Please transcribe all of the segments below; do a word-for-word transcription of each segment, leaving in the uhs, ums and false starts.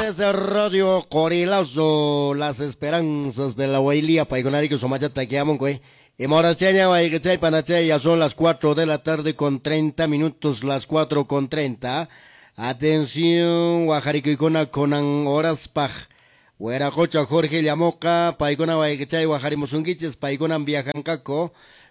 través de Radio Corilazo, las esperanzas de la Huailía, Paigonari que somachata que aman, güey. Y Moracheña, Guayquechay, Panachay, ya son las cuatro de la tarde con treinta minutos, las cuatro con treinta. Atención, Guajariquicona conan horas paj. Hueracocha Jorge Llamoca, Paigona Guayquechay, Guajarimusunguiches, Paigonan Viajancaco.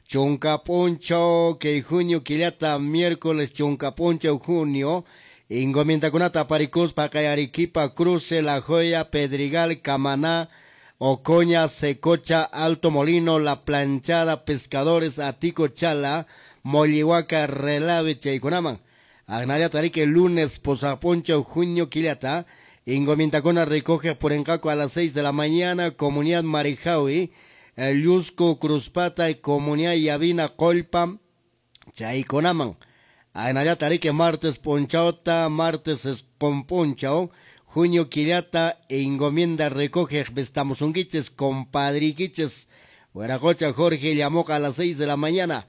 Chuncaponcho, que junio, Quillata, miércoles, Chuncaponcho, junio. Encomienda Conata, Paricus, Pacayariquipa, Cruce, La Joya, Pedrigal, Camaná, Ocoña, Secocha, Alto Molino, La Planchada, Pescadores, Atico, Chala, Mollihuaca, Relave, Chaiconaman. Agnaya Tarique, lunes, Posaponcho, junio, Quillata. Encomienda Cona recoge por Encaco a las seis de la mañana, Comunidad Marijaui, El Yusco, Cruzpata, Comunidad Yavina, Colpa, Chaiconaman. Agnaya Tarique, martes Ponchaota, martes Pomponchao, junio Quillata, e encomienda recoge Vestamosunguiches, compadriquiches, Hueracocha Jorge Llamoca a las seis de la mañana.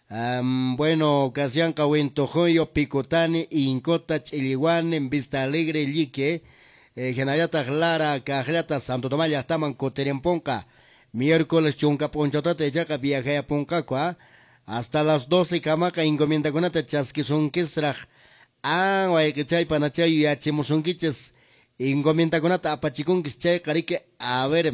Um, bueno, Casianca, Huentojoyo, Picotane, Incota, Chiliguane, en Vista Alegre, Lique, eh, Genayata Clara, Cajlata, Santo Tomás, Yastaman, Coteremponca, miércoles Chunca Ponchota, Techaca, Viaje a Poncacua, hasta las doce, Camaca, encomienda Conata, Chasquizunquisraj, Ah, Guayquechay, Panachay, y Achemosunquiches, encomienda Conata, Apachicunquischay, Carique, a ver,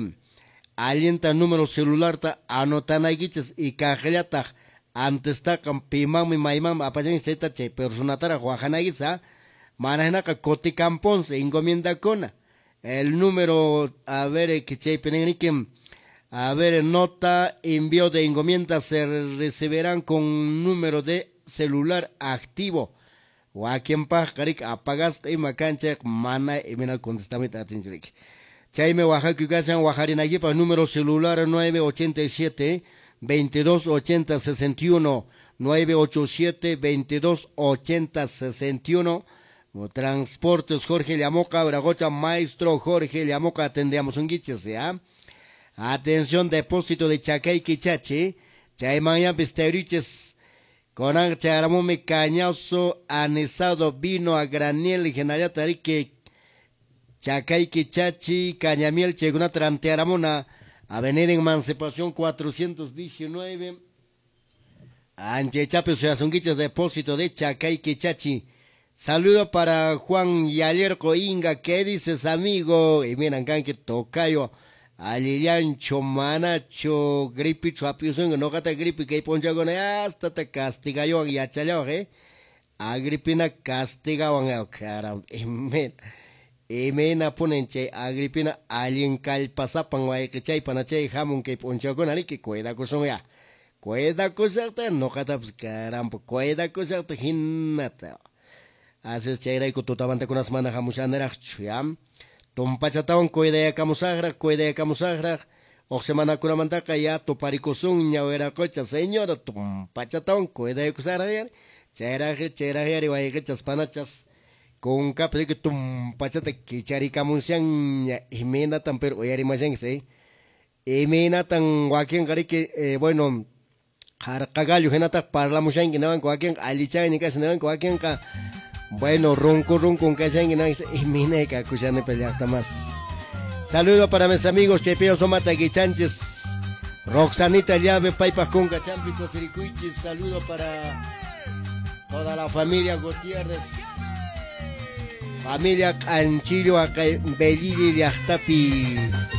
alienta número celular, ta, anotanaguiches, y Cajlata, antes está Campimam y Maimam, Apachan, Zeta, Che, Personatara, Guajanaguiza, Manajenaca, Coticampons, encomienda Cona, el número, a ver, que Che, Peneniquem, a ver, nota, envío de encomienda se recibirán con número de celular activo. O a quien pajaric apagaste y macancha, mana y mena contestamente atención. Chaime Oaxaca, Casan, Oaxarinayipa, número celular nueve ocho siete, veintidós ochenta sesenta y uno, nueve ocho siete, veintidós ochenta sesenta y uno. Transportes Jorge Llamoca, Bragocha, Maestro Jorge Llamoca, atendemos un guiches, ¿ya? Atención, depósito de Chacay Quichachi, Chaimaya Pisteriches, con Charamome Cañazo, anesado, vino a granel y Genayatarique, Chacay Quichachi, Cañamiel, Cheguna Trantearamona, Avenida Emancipación cuatrocientos diecinueve, Anchechape, Suazunguiches, depósito de Chacay Quichachi. Saludo para Juan Yalerco Inga, ¿qué dices, amigo? Y miran, que tocayo. Aliliancho, manacho, gripi, chuapiusun, no gata gripi, que poncha con hasta te castigayo y achalayo, eh. Agripina castigawan, caramba, emen, emena ponenche, Agripina, alien calpasapan, guay, que chay, panache, jamón, que poncha con ali, que cuida cosa ya. Cuida cosa, no gata, pues caramba, cuida cosa, hinata. Haces chaira y cototavante con las manas jamusaneras, chuyam. Tompachatawan cuida camusagra, cuida camusagra, o semana con la mandaca ya toparicosun, ya era cocha, señora, tompachatawan cuida de cusara, cheraje, cheraje, y vayachas panachas, con capri que tompachate, que charicamusian, y mena tan pero, y arimajan, sí, y mena tan guaquien que, bueno, harcagallo, genata, parlamusan, que no van guaquien, alichan, y casi no van guaquien, bueno, ronco, ronco, que se engañan y mineca, escuchando pelear más. Saludos para mis amigos Chepeo Somata Guichanches, Roxanita Llave, Paipa Conga, Champico Siricuichis. Saludos para toda la familia Gutiérrez, familia Anchillo, Belili y Axtapi.